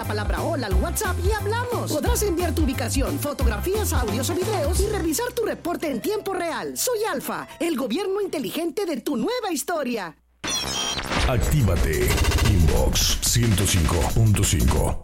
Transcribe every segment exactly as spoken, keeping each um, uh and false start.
palabra hola al WhatsApp y hablamos. Podrás enviar tu ubicación, fotografías, audios o videos y revisar tu reporte en tiempo real. Soy Alfa, el gobierno inteligente de tu nueva historia. Actívate. Inbox ciento cinco punto cinco.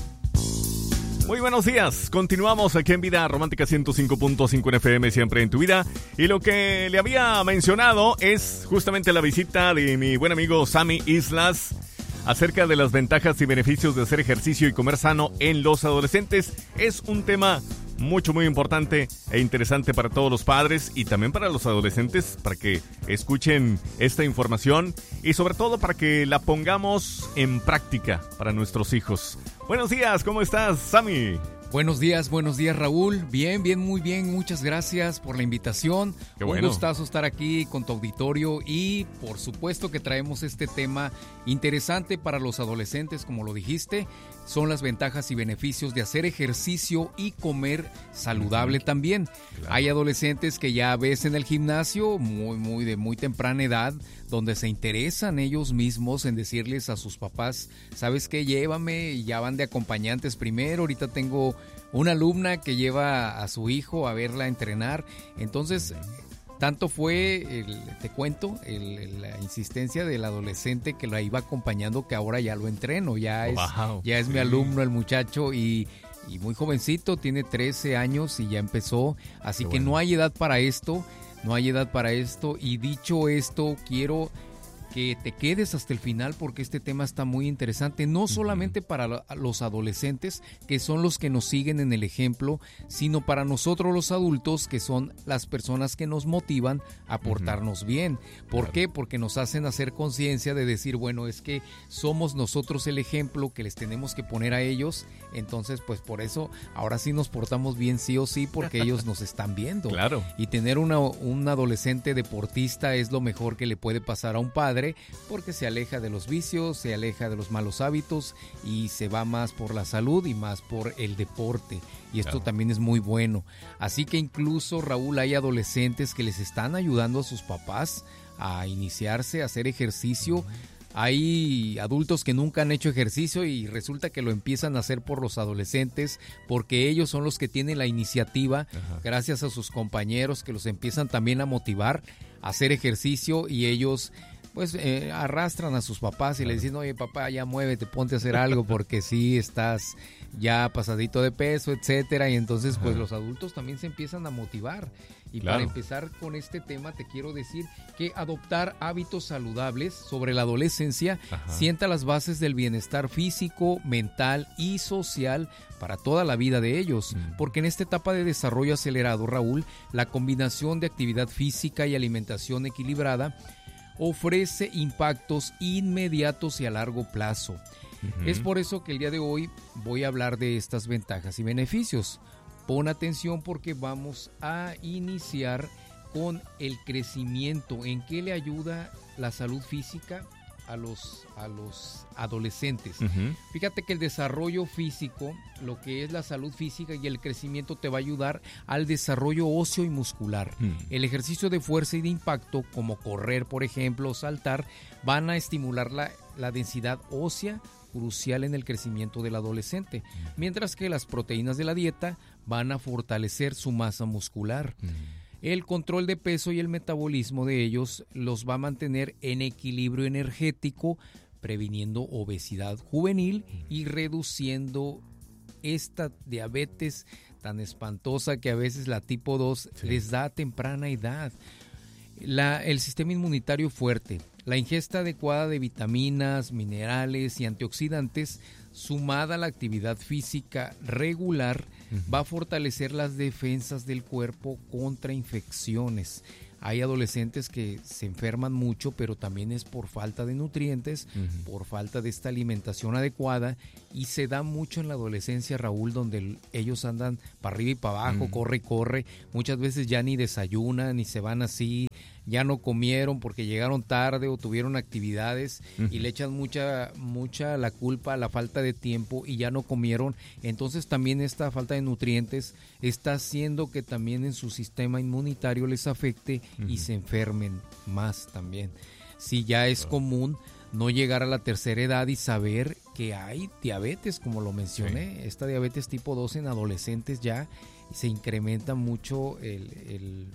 Muy buenos días, continuamos aquí en Vida Romántica ciento cinco punto cinco en F M, siempre en tu vida. Y lo que le había mencionado es justamente la visita de mi buen amigo Sammy Islas acerca de las ventajas y beneficios de hacer ejercicio y comer sano en los adolescentes. Es un tema mucho, muy importante e interesante para todos los padres y también para los adolescentes, para que escuchen esta información y sobre todo para que la pongamos en práctica para nuestros hijos. Buenos días, ¿cómo estás, Sammy? Buenos días, buenos días, Raúl. Bien, bien, muy bien. Muchas gracias por la invitación. Qué bueno. Un gustazo estar aquí con tu auditorio y por supuesto que traemos este tema interesante para los adolescentes, como lo dijiste. Son las ventajas y beneficios de hacer ejercicio y comer saludable también. Claro. Hay adolescentes que ya ves en el gimnasio muy, muy de muy temprana edad, donde se interesan ellos mismos en decirles a sus papás, ¿sabes qué? Llévame, y ya van de acompañantes primero. Ahorita tengo una alumna que lleva a su hijo a verla entrenar. Entonces, tanto fue, el, te cuento, el, la insistencia del adolescente que la iba acompañando que ahora ya lo entreno, ya es, wow, ya es sí. mi alumno el muchacho y, y muy jovencito, tiene trece años y ya empezó, así Qué que bueno. no hay edad para esto, no hay edad para esto y dicho esto, quiero que te quedes hasta el final porque este tema está muy interesante, no solamente para los adolescentes, que son los que nos siguen en el ejemplo, sino para nosotros los adultos, que son las personas que nos motivan a portarnos uh-huh. bien. ¿Por claro. qué? Porque nos hacen hacer conciencia de decir, bueno, es que somos nosotros el ejemplo que les tenemos que poner a ellos, entonces pues por eso ahora sí nos portamos bien sí o sí, porque ellos nos están viendo. Claro. Y tener una, un adolescente deportista es lo mejor que le puede pasar a un padre, porque se aleja de los vicios, se aleja de los malos hábitos y se va más por la salud y más por el deporte. Y esto claro. también es muy bueno. Así que incluso, Raúl, hay adolescentes que les están ayudando a sus papás a iniciarse, a hacer ejercicio. Hay adultos que nunca han hecho ejercicio y resulta que lo empiezan a hacer por los adolescentes porque ellos son los que tienen la iniciativa, Ajá. gracias a sus compañeros que los empiezan también a motivar a hacer ejercicio y ellos pues eh, arrastran a sus papás y le dicen, oye papá, ya muévete, ponte a hacer algo porque sí estás ya pasadito de peso, etcétera. Y entonces pues Ajá. los adultos también se empiezan a motivar. Y claro. para empezar con este tema te quiero decir que adoptar hábitos saludables sobre la adolescencia Ajá. sienta las bases del bienestar físico, mental y social para toda la vida de ellos. Mm. Porque en esta etapa de desarrollo acelerado, Raúl, la combinación de actividad física y alimentación equilibrada ofrece impactos inmediatos y a largo plazo. Uh-huh. Es por eso que el día de hoy voy a hablar de estas ventajas y beneficios. Pon atención porque vamos a iniciar con el crecimiento. ¿En qué le ayuda la salud física a los, a los adolescentes? Uh-huh. Fíjate que el desarrollo físico, lo que es la salud física y el crecimiento te va a ayudar al desarrollo óseo y muscular. Uh-huh. El ejercicio de fuerza y de impacto, como correr, por ejemplo, o saltar, van a estimular la, la densidad ósea crucial en el crecimiento del adolescente, uh-huh. mientras que las proteínas de la dieta van a fortalecer su masa muscular. Uh-huh. El control de peso y el metabolismo de ellos los va a mantener en equilibrio energético, previniendo obesidad juvenil y reduciendo esta diabetes tan espantosa que a veces la tipo dos sí. les da a temprana edad. La, el sistema inmunitario fuerte, la ingesta adecuada de vitaminas, minerales y antioxidantes, sumada a la actividad física regular, uh-huh. va a fortalecer las defensas del cuerpo contra infecciones. Hay adolescentes que se enferman mucho, pero también es por falta de nutrientes, uh-huh. por falta de esta alimentación adecuada, y se da mucho en la adolescencia, Raúl, donde ellos andan para arriba y para abajo, uh-huh. corre y corre, muchas veces ya ni desayunan, ni se van así, ya no comieron porque llegaron tarde o tuvieron actividades uh-huh. y le echan mucha, mucha la culpa a la falta de tiempo y ya no comieron. Entonces también esta falta de nutrientes está haciendo que también en su sistema inmunitario les afecte uh-huh. y se enfermen más también. Si ya es común no llegar a la tercera edad y saber que hay diabetes, como lo mencioné, sí. Esta diabetes tipo dos en adolescentes ya se incrementa mucho el, el,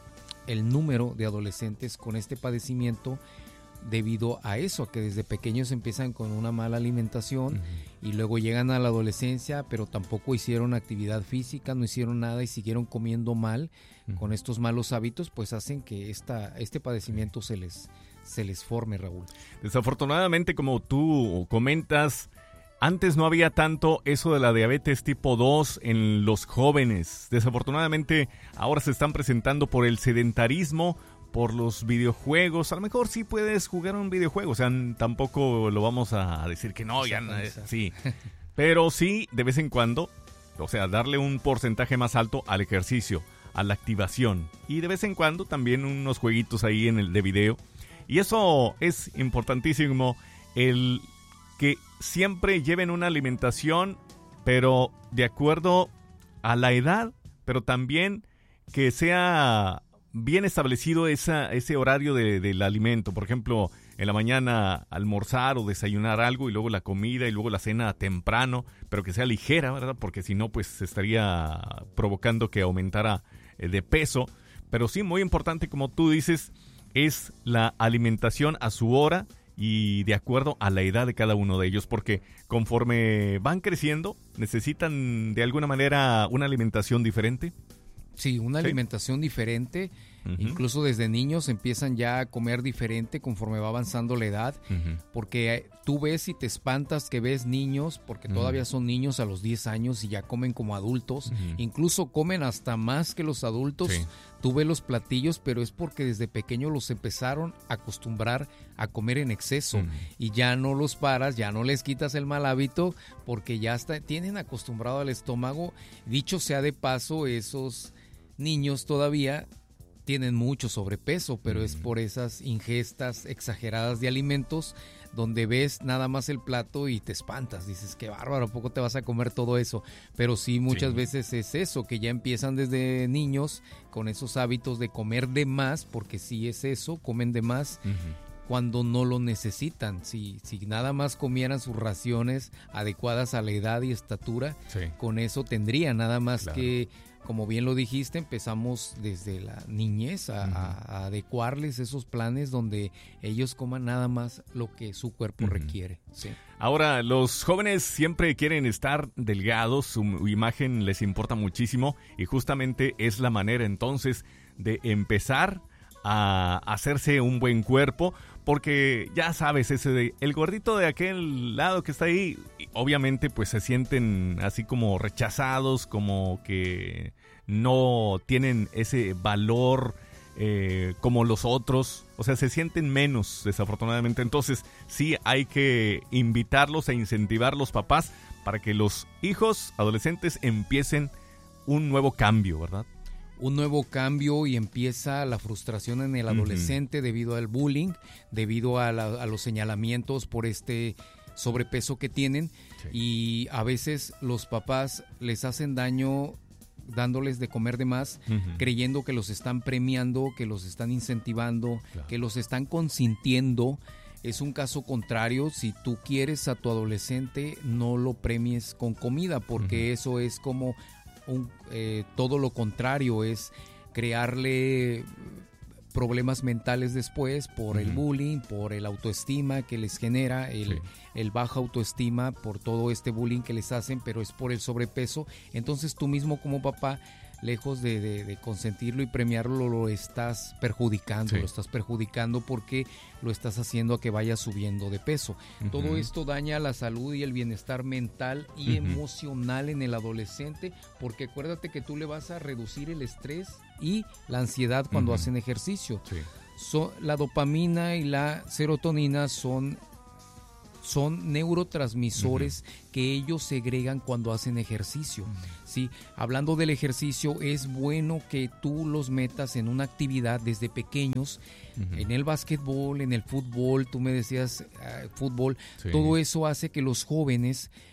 el número de adolescentes con este padecimiento debido a eso, a que desde pequeños empiezan con una mala alimentación uh-huh. y luego llegan a la adolescencia, pero tampoco hicieron actividad física, no hicieron nada y siguieron comiendo mal uh-huh. con estos malos hábitos, pues hacen que esta, este padecimiento se les, se les forme, Raúl. Desafortunadamente, como tú comentas, antes no había tanto eso de la diabetes tipo dos en los jóvenes. Desafortunadamente, ahora se están presentando por el sedentarismo, por los videojuegos. A lo mejor sí puedes jugar un videojuego, o sea, tampoco lo vamos a decir que no, ya no, sí, pero sí, de vez en cuando, o sea, darle un porcentaje más alto al ejercicio, a la activación, y de vez en cuando también unos jueguitos ahí en el de video, y eso es importantísimo, el que siempre lleven una alimentación, pero de acuerdo a la edad, pero también que sea bien establecido esa, ese horario de, del alimento. Por ejemplo, en la mañana almorzar o desayunar algo y luego la comida y luego la cena temprano, pero que sea ligera, ¿verdad? Porque si no, pues estaría provocando que aumentara eh, de peso. Pero sí, muy importante, como tú dices, es la alimentación a su hora y de acuerdo a la edad de cada uno de ellos, porque conforme van creciendo, necesitan de alguna manera una alimentación diferente. Sí, una ¿Sí? alimentación diferente, uh-huh. incluso desde niños empiezan ya a comer diferente conforme va avanzando la edad, uh-huh. porque tú ves y te espantas que ves niños, porque uh-huh. todavía son niños a los diez años y ya comen como adultos, uh-huh. incluso comen hasta más que los adultos, sí. Tú ves los platillos, pero es porque desde pequeños los empezaron a acostumbrar a comer en exceso uh-huh. y ya no los paras, ya no les quitas el mal hábito porque ya está, tienen acostumbrado al estómago. Dicho sea de paso, esos niños todavía tienen mucho sobrepeso, pero mm. es por esas ingestas exageradas de alimentos donde ves nada más el plato y te espantas, dices, qué bárbaro, ¿a poco te vas a comer todo eso? Pero sí, muchas sí. veces es eso, que ya empiezan desde niños con esos hábitos de comer de más, porque sí es eso, comen de más, uh-huh. cuando no lo necesitan. Si, si nada más comieran sus raciones adecuadas a la edad y estatura, sí. con eso tendría nada más claro. que... Como bien lo dijiste, empezamos desde la niñez a, uh-huh. a, a adecuarles esos planes donde ellos coman nada más lo que su cuerpo uh-huh. requiere. Sí. Ahora, los jóvenes siempre quieren estar delgados, su imagen les importa muchísimo y justamente es la manera entonces de empezar a hacerse un buen cuerpo, porque ya sabes, ese de el gordito de aquel lado que está ahí, obviamente pues se sienten así como rechazados, como que no tienen ese valor eh, como los otros, o sea, se sienten menos, desafortunadamente. Entonces sí hay que invitarlos e incentivar los papás para que los hijos adolescentes empiecen un nuevo cambio, ¿verdad? Un nuevo cambio y empieza la frustración en el adolescente uh-huh. debido al bullying, debido a, la, a los señalamientos por este sobrepeso que tienen sí. y a veces los papás les hacen daño dándoles de comer de más, uh-huh. creyendo que los están premiando, que los están incentivando, claro. que los están consintiendo. Es un caso contrario, si tú quieres a tu adolescente, no lo premies con comida, porque uh-huh. eso es como... Un, eh, todo lo contrario, es crearle problemas mentales después por uh-huh. el bullying, por el autoestima que les genera, el, sí. el baja autoestima por todo este bullying que les hacen, pero es por el sobrepeso. Entonces tú mismo como papá, lejos de, de, de consentirlo y premiarlo, lo estás perjudicando, sí. lo estás perjudicando porque lo estás haciendo a que vaya subiendo de peso. Uh-huh. Todo esto daña la salud y el bienestar mental y uh-huh. emocional en el adolescente, porque acuérdate que tú le vas a reducir el estrés y la ansiedad cuando uh-huh. hacen ejercicio. Sí. So, la dopamina y la serotonina son... son neurotransmisores uh-huh. que ellos segregan cuando hacen ejercicio. Uh-huh. ¿Sí? Hablando del ejercicio, es bueno que tú los metas en una actividad desde pequeños, uh-huh. en el básquetbol, en el fútbol, tú me decías uh, fútbol, sí. todo eso hace que los jóvenes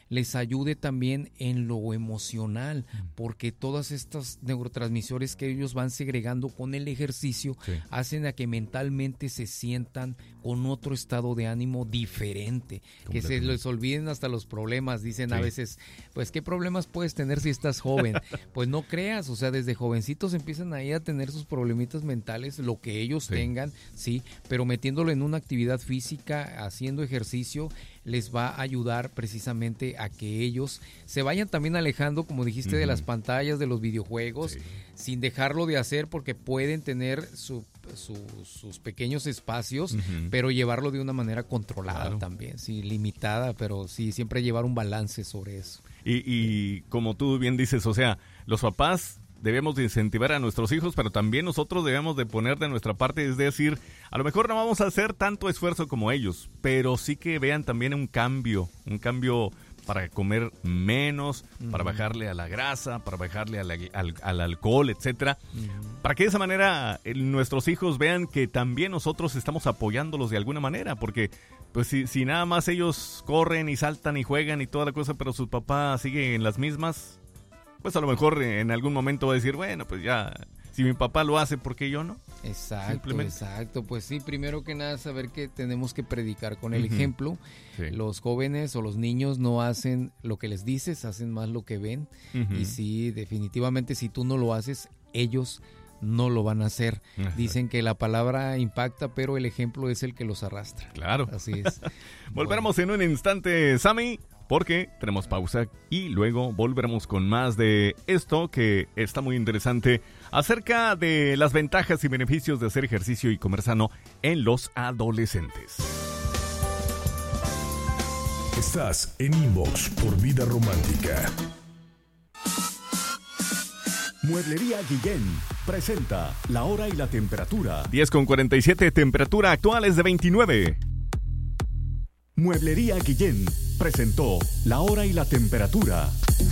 les ayude también en lo emocional, porque todas estas neurotransmisores que ellos van segregando con el ejercicio sí. hacen a que mentalmente se sientan con otro estado de ánimo diferente, que se les olviden hasta los problemas. Dicen sí. a veces, pues ¿qué problemas puedes tener si estás joven? Pues no creas, o sea, desde jovencitos empiezan ahí a tener sus problemitas mentales, lo que ellos sí. tengan, sí, pero metiéndolo en una actividad física, haciendo ejercicio, les va a ayudar precisamente a que ellos se vayan también alejando, como dijiste, uh-huh. de las pantallas, de los videojuegos, sí. sin dejarlo de hacer, porque pueden tener su, su, sus pequeños espacios, uh-huh. pero llevarlo de una manera controlada claro. también, sí, limitada, pero sí, siempre llevar un balance sobre eso. Y, y como tú bien dices, o sea, los papás debemos de incentivar a nuestros hijos, pero también nosotros debemos de poner de nuestra parte, es decir, a lo mejor no vamos a hacer tanto esfuerzo como ellos, pero sí que vean también un cambio, un cambio para comer menos, uh-huh. para bajarle a la grasa, para bajarle a la, al, al alcohol, etcétera, uh-huh. para que de esa manera eh, nuestros hijos vean que también nosotros estamos apoyándolos de alguna manera, porque pues si, si nada más ellos corren y saltan y juegan y toda la cosa, pero sus papás siguen en las mismas, pues a lo mejor en algún momento va a decir, bueno, pues ya, si mi papá lo hace, ¿por qué yo no? Exacto, exacto. Pues sí, primero que nada saber que tenemos que predicar con el uh-huh. ejemplo. Sí. Los jóvenes o los niños no hacen lo que les dices, hacen más lo que ven. Uh-huh. Y sí, definitivamente si tú no lo haces, ellos no lo van a hacer. Uh-huh. Dicen que la palabra impacta, pero el ejemplo es el que los arrastra. Claro. Así es. Volveremos bueno. en un instante, Sammy, porque tenemos pausa y luego volveremos con más de esto que está muy interesante acerca de las ventajas y beneficios de hacer ejercicio y comer sano en los adolescentes. Estás en Inbox por Vida Romántica. Mueblería Guillén presenta la hora y la temperatura. diez con cuarenta y siete, temperatura actual es de veintinueve. Mueblería Guillén presentó la hora y la temperatura.